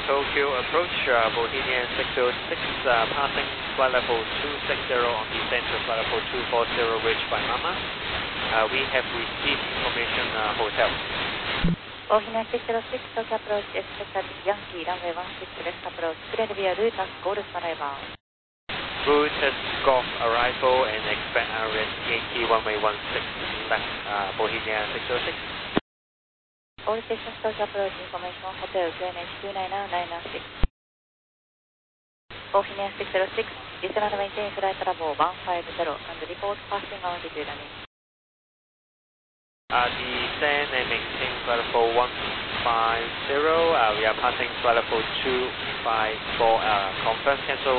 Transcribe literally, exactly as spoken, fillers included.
Tokyo approach, uh, Bohemian six oh six, uh, passing flight level two six zero on descent to flight level two four zero, reached by Mama. Uh, we have received information, uh, hotel. Bohemian six oh six, Tokyo approach, expected Yankee, runway one six left approach, cleared via Lutas, Golf arrival. Lutas, Golf arrival, and expect Aris Yankee, runway one six left, uh, Bohemian six oh six. All stations Tokyo approach information hotel Q N H two nine nine nine six. Bohemian six oh six, descend and maintain flight level one five zero and report passing altitude and uh, descend and maintain flight level one five zero, uh, we are passing flight level two five four, uh, confirm cancel